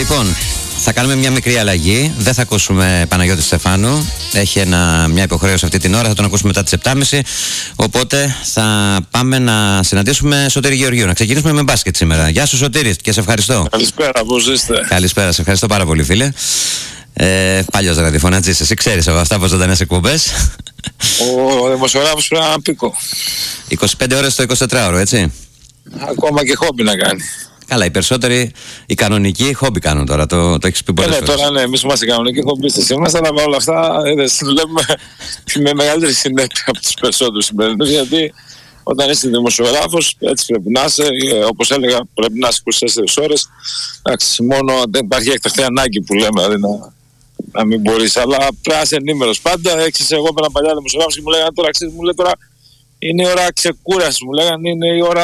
Λοιπόν, θα κάνουμε μια μικρή αλλαγή. Δεν θα ακούσουμε Παναγιώτη Στεφάνου. Έχει μια υποχρέωση αυτή την ώρα. Θα τον ακούσουμε μετά τις 7.30. Οπότε θα πάμε να συναντήσουμε Σωτήρη Γεωργίου. Να ξεκινήσουμε με μπάσκετ σήμερα. Γεια σου, Σωτήρη, και σε ευχαριστώ. Καλησπέρα, πώς είστε? Καλησπέρα, σε ευχαριστώ πάρα πολύ, φίλε. Παλιός ραδιοφωνατζής, εσύ ξέρεις από αυτά από ζωντανές εκπομπές. Ο δημοσιογράφος πρέπει να πήκω. 25 ώρες το 24ωρο, έτσι. Ακόμα και χόμπι να κάνει. Καλά, οι περισσότεροι, οι κανονικοί χόμπι κάνουν τώρα, το έχεις πει πολλές φορές. Τώρα ναι, εμείς είμαστε κανονικοί χόμπιστες είμαστε, αλλά με όλα αυτά δουλεύουμε με μεγαλύτερη συνέπεια από τους περισσότερους σημερινούς, γιατί όταν είσαι δημοσιογράφος έτσι πρέπει να είσαι, όπως έλεγα πρέπει να είσαι 24 ώρες. Εντάξει, μόνο δεν υπάρχει εκτακτή ανάγκη που λέμε, δηλαδή να μην μπορείς, αλλά πρέπει να είσαι ενήμερος πάντα. Έξεις, εγώ πέρα παλιά δημοσιογράφος και μου λέγανε τώρα, ξέρεις, μου λέει τώρα είναι η ώρα ξεκούρασης, μου λέγανε είναι η ώρα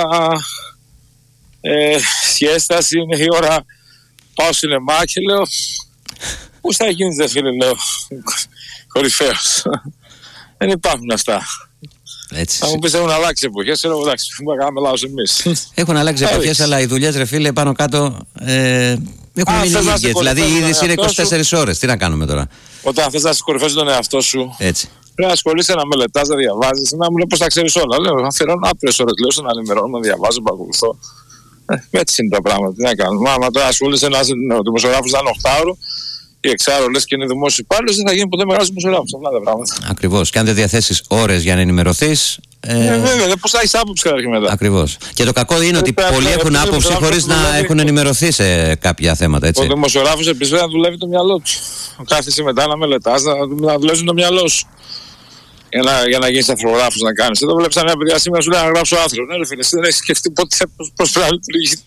σχέσταση, είναι η ώρα πάω σινεμά και λέω πού θα γίνεις φίλε, λέω κορυφαίος. Δεν υπάρχουν αυτά. Έτσι. Θα μου πεις έχουν αλλάξει εποχές, λέω εντάξει, θα κάνουμε λάθος εμείς. Έχουν αλλάξει εποχές, αλλά οι δουλειές ρε φίλε πάνω κάτω έχουν μείνει ίδιες. Δηλαδή οι είδες είναι 24 ώρες, τι να κάνουμε τώρα. Όταν θες να συγχωρηθείς τον εαυτό σου, έτσι. Πρέπει να ασχολείσαι, να μελετάς, να διαβάζεις, να μου λέει πώς τα ξέρεις όλα. Λέω, αφιερώνω άπειρες ώρες, λέω, να ενημερώνω, να διαβάζω, να ακολουθώ. Έτσι είναι τα πράγματα. Τι να κάνουμε. Άμα τώρα ασχολείσαι να είσαι δημοσιογράφος, να είναι 8ωρο ή 6ωρο, λες και είναι δημόσιο υπάλληλος, δεν θα γίνει ποτέ μεγάλος δημοσιογράφος. Αυτά τα πράγματα. Ακριβώς. Και αν δεν διαθέσεις ώρες για να ενημερωθείς. Βέβαια, πώς θα έχεις άποψη καταρχήν μετά. Ακριβώς. Και το κακό είναι ότι πολλοί έχουν άποψη χωρίς να έχουν ενημερωθεί σε κάποια θέματα. Έτσι. Ο δημοσιογράφος επίσης πρέπει να δουλεύει το μυαλό του. Κάθεσαι μετά να μελετάς, να δουλεύει το μυαλό σου. Για να γίνεις αθρογράφος να κάνεις. Εδώ βλέπεις μια παιδιά σήμερα σου λέει να γράψω άθρο. Ναι, ρε φίλε, εσύ δεν έχεις σκεφτεί ποτέ πώς πρέπει να λειτουργεί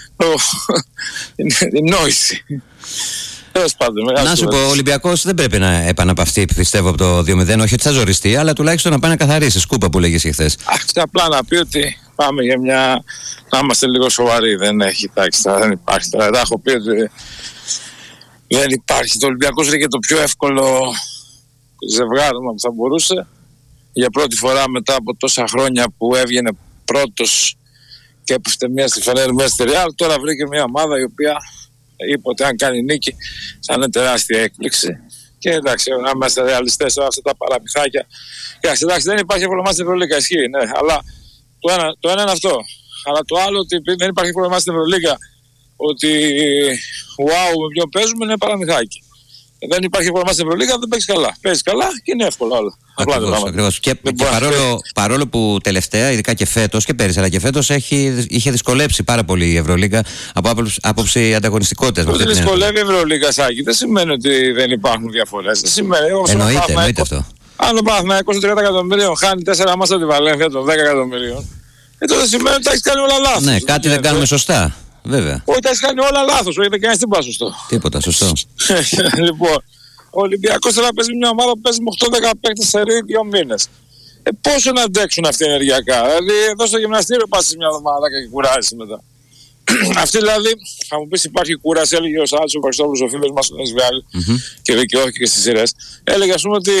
η νόηση. Να σου πω, ο Ολυμπιακός δεν πρέπει να επαναπαυθεί, πιστεύω, από το 2-0. Όχι ότι θα ζοριστεί, αλλά τουλάχιστον να πάει να καθαρίσει. Σκούπα που λέγες και χθες. Απλά να πει ότι πάμε για μια. Να είμαστε λίγο σοβαροί. Δεν έχει τάξη, δεν υπάρχει. Τα έχω πει ότι δεν υπάρχει. Το Ολυμπιακός είναι και το πιο εύκολο ζευγάρισμα που θα μπορούσε. Για πρώτη φορά μετά από τόσα χρόνια που έβγαινε πρώτος και έπεφτε μία στη Φενέρ, μία στη Ρεάλ, τώρα βρήκε μια ομάδα η οποία είπε ότι αν κάνει νίκη θα είναι τεράστια έκπληξη. Και εντάξει, να είμαστε ρεαλιστές όλα αυτά τα παραπιθάκια. Εντάξει, δεν υπάρχει πρόβλημα στην Ευρωλίγκα, ισχύει, ναι, αλλά το ένα είναι αυτό. Αλλά το άλλο ότι δεν υπάρχει πρόβλημα στην Ευρωλίγκα, ότι wow, με ποιον παίζουμε είναι παραμυθάκι. Δεν υπάρχει πρόβλημα στην Ευρωλίγα, δεν παίζει καλά. Παίζει καλά και είναι εύκολο άλλο. Ακριβώς. Και παρόλο που τελευταία, ειδικά και φέτος και πέρυσι, αλλά και φέτος είχε δυσκολέψει πάρα πολύ η Ευρωλίγα από άποψη ανταγωνιστικότητας. Ότι δυσκολεύει η Ευρωλίγα, Σάκη, δεν σημαίνει ότι δεν υπάρχουν διαφορές. Εννοείται αυτό. Αν ο Παναθηναϊκός των 30 εκατομμυρίων χάνει 4 μάτσα τη Βαλένθια των 10 εκατομμυρίων, τότε σημαίνει ότι τα έχει κάνει όλα λάθος. Ναι, κάτι δεν κάνουμε σωστά. Βέβαια. Όχι, τα έχει κάνει όλα λάθος. Όχι, δεν κάνει τίποτα σωστό. Τίποτα σωστό. Λοιπόν, ο Ολυμπιακός τώρα παίζει μια ομάδα που παίζει με 8-10 παίκτες σε 2 μήνες. Πόσο να αντέξουν αυτοί ενεργειακά. Δηλαδή, εδώ στο γυμναστήριο πας σε μια εβδομάδα και κουράζεσαι μετά. Αυτή δηλαδή, θα μου πεις υπάρχει κούραση, έλεγε ο Σάτσο, ο Παξιτόπουλος, ο φίλος μας, ο Νεσβιάλη, και δικαιώθηκε και στις σειρές. Έλεγε, ας πούμε, ότι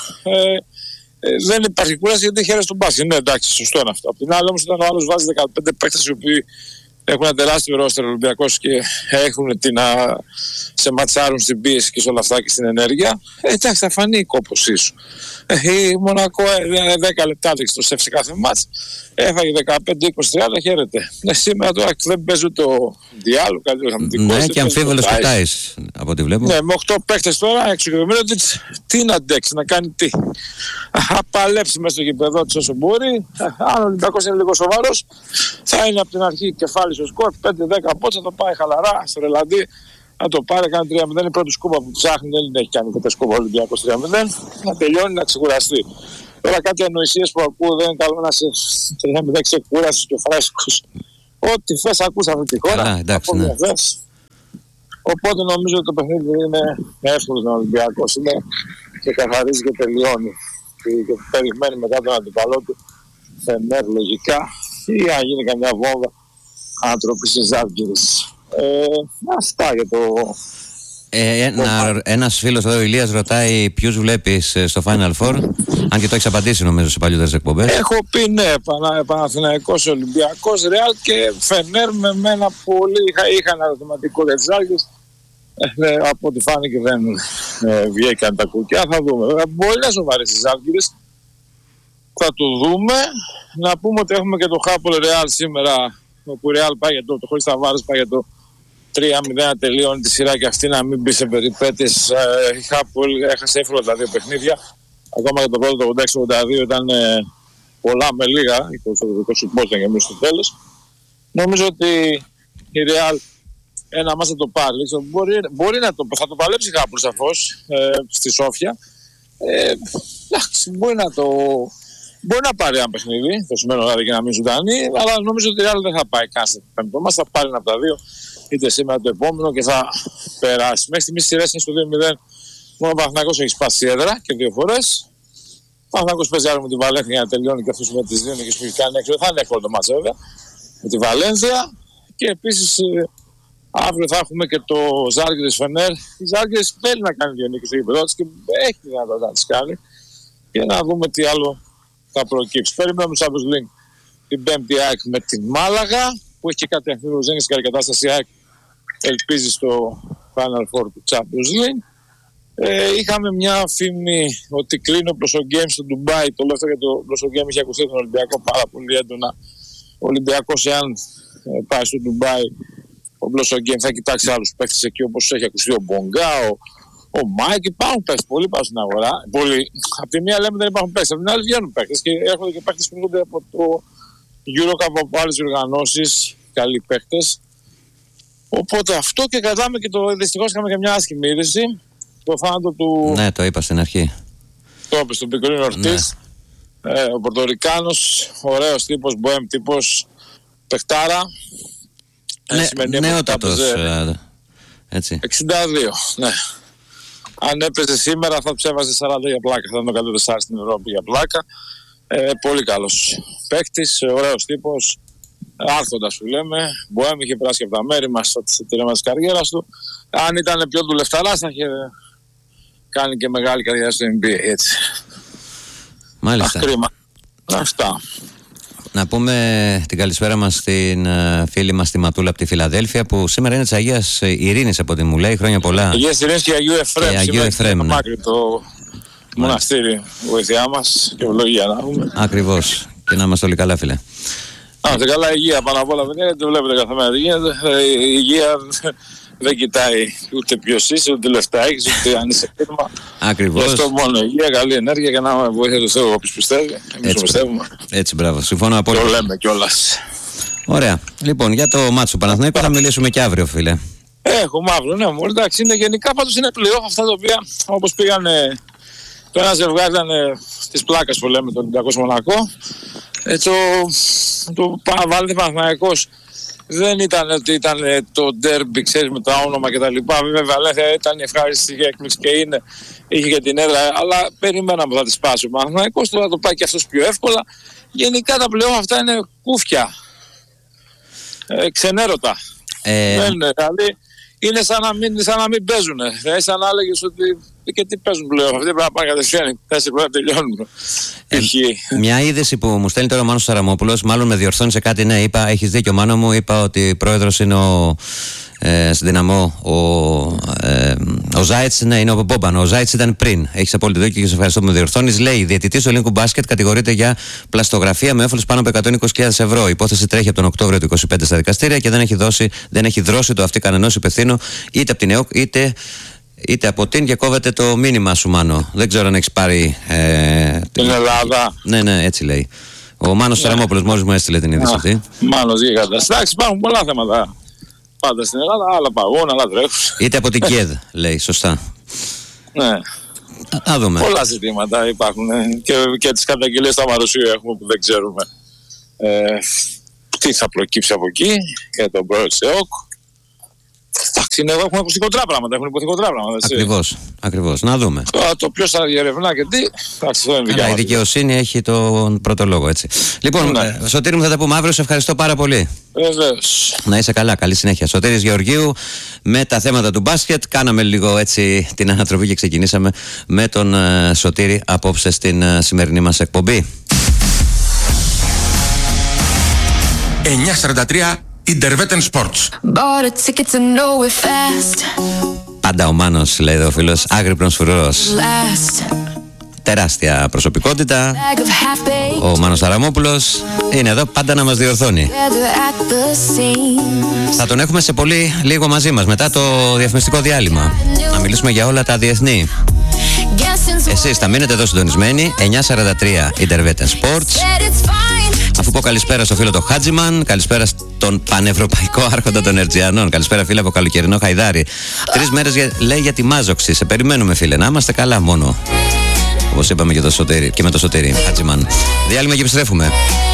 δεν υπάρχει κούραση γιατί χαίρεσαι τον μπάσκετ. Ναι, εντάξει, σωστό είναι αυτό. Απ' την άλλη, όμως, όταν ο άλλος βάζει 15 παίκτες οι οποίοι έχουν ένα τεράστιο ρόστερ Ολυμπιακός και έχουν να σε ματσάρουν στην πίεση και σε όλα αυτά και στην ενέργεια, εντάξει, θα φανεί η κόπωσή σου. Η Μονακό 10 λεπτά το σεφ σε κάθε μάτς, έφαγε 15-20-30, χαίρεται. Σήμερα τώρα δεν παίζει το διάλογο, καλύτερο αμυντικό. Ναι, και αμφίβολος πετάεις από ό,τι βλέπω. Ναι, με 8 παίκτες τώρα, εξοικειωμένο τι να αντέξει, να κάνει τι. Απαλέψει μέσα στο γηπεδό της όσο μπορεί. Αν ο Ολυμπιακός είναι λίγο σοβαρός, θα είναι από την αρχή κεφάλι στο σκορ, 5-10 πότσα, θα πάει χαλαρά στο Ρελαντί. Να το πάρει, κάνει 3-0. Η πρώτη σκούπα που ψάχνει δεν έχει κάνει ποτέ σκούπα ο Ολυμπιακός 3-0. Να τελειώνει, να ξεκουραστεί. Τώρα κάτι ανοησίες που ακούω δεν είναι καλό να σε 3-0 ξεκούρασες και φρέσκος. Ό,τι θες ακούς αυτή τη χώρα. Εντάξει, ναι. Οπότε νομίζω ότι το παιχνίδι είναι εύκολο στον Ολυμπιακό. Είναι και καθαρίζει και τελειώνει. Και περιμένει μετά τον αντιπαλό του Φενέρ λογικά ή αν γίνει καμιά βόμβα ανατροπής της Ζάλγκιρης. Αυτά για το... Ένας φίλος εδώ, ο Ηλίας, ρωτάει ποιους βλέπεις στο Final Four. Αν και το έχεις απαντήσει νομίζω σε παλιότερες εκπομπές. Έχω πει ναι, Παναθηναϊκός, Ολυμπιακός, Ρεάλ και Φενέρ με ένα πολύ είχα ένα ερωτηματικό για τις Ζάλγκιρης. Από ό,τι φάνηκε δεν βγήκαν τα κουκιά. Θα δούμε. Μπορεί να σοβαρές οι Ζάλγκιρες. Θα το δούμε. Να πούμε ότι έχουμε και το Χάπολ Ρεάλ σήμερα, όπου η Ρεάλ πάει για το χωρίς Ταβάρες πάει για το 3-0, τελειώνει τη σειρά και αυτή να μην μπει σε περιπέτειες. Η Χάπολ έχασε εύκολα τα δύο παιχνίδια. Ακόμα και το πρώτο, το 86-82, ήταν πολλά με λίγα. 20 πόσα για εμείς στο τέλος. Νομίζω ότι η Ρεάλ ένα μας θα το πάρει. Μπορεί να θα το παλέψει η Χάπολ σαφώς στη Σόφια. Μπορεί να πάρει ένα παιχνίδι, το σημείο δηλαδή και να μην ζωντανή, αλλά νομίζω ότι η Real δεν θα πάει καν στο πέμπτο μας. Θα πάρει ένα από τα δύο, είτε σήμερα το επόμενο και θα περάσει. Μέχρι στιγμής σειρές είναι στο 2-0. Μόνο ο Παναθηναϊκός έχει σπάσει έδρα και δύο φορές. Ο Παναθηναϊκός παίζει άλλο με τη Βαλένθια για να τελειώνει και αυτός με τις δύο νίκες που έχει κάνει έξω. Θα είναι εύκολο το μάτς βέβαια με τη Βαλένθια. Και επίσης αύριο θα έχουμε και το Ζάλγκιρες Φενέρ. Η Ζάλγκιρες θέλει να κάνει δύο νίκες στο γήπεδο της και έχει τη δυνατότητα να τις κάνει. Και να δούμε τι άλλο θα προκύψει. Περιμένουμε στο Champions League την Πέμπτη ΑΕΚ με την Μάλαγα, που έχει και κάτι αμφίβολο, δεν είναι σε καλή κατάσταση. Η ΑΕΚ ελπίζει στο Final Four του Champions League. Είχαμε μια φήμη ότι κλείνει ο Blossom Games στο Ντουμπάι. Το λέω αυτό γιατί το Blossom Games είχε ακουστεί τον Ολυμπιακό πάρα πολύ έντονα. Ο Ολυμπιακός, εάν πάει στο Ντουμπάι, ο Blossom Games θα κοιτάξει άλλους παίκτες εκεί, όπως έχει ακουστεί ο Μπονγκά, ο Μάικ. Υπάρχουν παίκτες, πολλοί υπάρχουν στην αγορά. Πολλοί. Απ' τη μία λέμε δεν υπάρχουν παίκτες, απ' την άλλη βγαίνουν παίκτες και έρχονται και παίκτες που έρχονται από το EuroCup, από άλλες οργανώσεις, καλοί παίκτες. Οπότε αυτό, και κρατάμε και το. Δυστυχώς είχαμε και μια άσχημη είδηση. Το θάνατο του. Ναι, το είπα στην αρχή. Το είπε στον Πικρίνο Ορτίς. Ναι. Ο Πορτορικάνος, ωραίος τύπος, μποέμ τύπος, παιχτάρα. Νεότατος. Έτσι. 62, ναι. Αν έπαιζε σήμερα θα του έβαζε 40 για πλάκα. Θα ήταν ο καλύτερος στην Ευρώπη για πλάκα. Πολύ καλός παίκτης, ωραίος τύπος. Άρχοντας που λέμε. Μποέμ, είχε περάσει από τα μέρη μας στο τελείωμα της καριέρας του. Αν ήταν πιο δουλευταράς θα είχε κάνει και μεγάλη καριέρα στο NBA, έτσι. Μάλιστα. Κρίμα. Αυτά. Να πούμε την καλησπέρα μας στην φίλη μας τη Ματούλα από τη Φιλαδέλφια, που σήμερα είναι της Αγίας Ειρήνης από ό,τι μου λέει. Χρόνια πολλά. Αγίας Ειρήνης και Αγίου Εφραίμ. Αγίου Εφραίμ, ναι. Μάκρυ το μοναστήρι, βοήθειά μας και ευλογία να έχουμε. Ακριβώς. Και να είμαστε όλοι καλά, φίλε. Καλά, υγεία πάνω απ' όλα, δεν το βλέπετε κάθε μέρα. Η υγεία δεν κοιτάει ούτε ποιος είσαι, ούτε λεφτά έχεις, ούτε αν είσαι φίρμα. Ακριβώς. Γι' αυτό μόνο υγεία, καλή ενέργεια και να βοήθεια του Θεού, όποιος πιστεύει. Εμείς το πιστεύουμε. Έτσι, μπράβο. Συμφωνώ απόλυτα. Το λέμε κιόλας. Ωραία. Λοιπόν, για το μάτσο του Παναθηναϊκού θα μιλήσουμε και αύριο, φίλε. Έχουμε αύριο, ναι. Εντάξει, είναι γενικά πάντως είναι πλέον αυτά τα οποία όπως πήγαν. Το ένα ζευγάρι ήταν της πλάκας που λέμε, το Ολυμπιακός Μονακό. Το Παναθηναϊκός δεν ήταν ότι ήταν το ντέρμπι, ξέρεις, με τα όνομα κτλ. Βέβαια, Βαλένθια ήταν η ευχάριστη έκπληξη και είχε και την έδρα, αλλά περιμέναμε θα τη σπάσει ο Παναθηναϊκός. Τώρα το πάει και αυτός πιο εύκολα. Γενικά τα πλέον αυτά είναι κούφια. Ξενέρωτα. Δηλαδή είναι σαν να μην παίζουν. Σαν να έλεγες ότι και τι παίζουν πλέον. Αυτοί πρέπει να πάνε κατευθείαν. 4 πρέπει να τελειώνουν. Μια είδηση που μου στέλνει τώρα ο Μάνος Σαραμόπουλος, μάλλον με διορθώνει σε κάτι. Ναι, έχεις δίκιο, Μάνο μου. Είπα ότι πρόεδρος είναι στην Δυναμό ο Ζάιτς. Ναι, είναι ο Μπόμπαν. Ο Ζάιτς ήταν πριν. Έχεις απόλυτο δίκιο και σε ευχαριστώ που με διορθώνεις. Λέει: διαιτητής του ελληνικού μπάσκετ κατηγορείται για πλαστογραφία με όφελος πάνω από 120.000 ευρώ. Η υπόθεση τρέχει από τον Οκτώβριο του 2025 στα δικαστήρια και δεν έχει δρώσει το αυτή κανενός υπευθύνου είτε από την ΕΟΚ είτε από την, και κόβεται το μήνυμα σου, Μάνο. Δεν ξέρω αν έχεις πάρει. Την Ελλάδα. Ναι, έτσι λέει. Ο Μάνος Σαραμόπουλος μόλις μου έστειλε την είδηση αυτή. Μάνος Γίγαντας. Εντάξει, υπάρχουν πολλά θέματα πάντα στην Ελλάδα. Άλλα παγώνουν, άλλα τρέχουν. Είτε από την ΚΕΔ, λέει, σωστά. Ναι. Α δούμε. Πολλά ζητήματα υπάρχουν. Και τις καταγγελίες στα Μαροσίου έχουμε που δεν ξέρουμε τι θα προκύψει από εκεί. Και τον πρόεδρο της ΕΟΚ. Εντάξει, έχουμε ακουστικοτρά πράγματα, έχουν υποθηκοτρά πράγματα. Ακριβώς. Να δούμε. Το ποιος θα διερευνά και τι. Εντάξει, η δικαιοσύνη έχει τον πρώτο λόγο, έτσι. Λοιπόν, Σωτήρη μου, θα τα πούμε αύριο. Σε ευχαριστώ πάρα πολύ. Βεβαίως. Να είσαι καλά, καλή συνέχεια. Σωτήρης Γεωργίου με τα θέματα του μπάσκετ. Κάναμε λίγο έτσι την ανατροπή και ξεκινήσαμε με τον Σωτήρη απόψε στην σημερινή μας εκπομπή. 9:43 Interveten Sports. Bought a ticket to nowhere fast. Πάντα ο Μάνος, λέει εδώ ο φίλος, άγρυπνος φρουρός. Τεράστια προσωπικότητα. Ο Μάνος Αραμόπουλος είναι εδώ πάντα να μας διορθώνει. Θα τον έχουμε σε πολύ λίγο μαζί μας μετά το διαφημιστικό διάλειμμα. Να μιλήσουμε για όλα τα διεθνή. Εσείς θα μείνετε εδώ συντονισμένοι. 9:43 Interveten Sports. Αφού πω καλησπέρα στο φίλο το Χάτζιμαν, καλησπέρα στον πανευρωπαϊκό άρχοντα των Ερτζιανών. Καλησπέρα φίλε από καλοκαιρινό Χαϊδάρι. 3 μέρες λέει για τη μάζοξη. Σε περιμένουμε φίλε, να είμαστε καλά μόνο. Όπως είπαμε και με το Σωτήρι Χάτζιμαν. Διάλειμμα και επιστρέφουμε.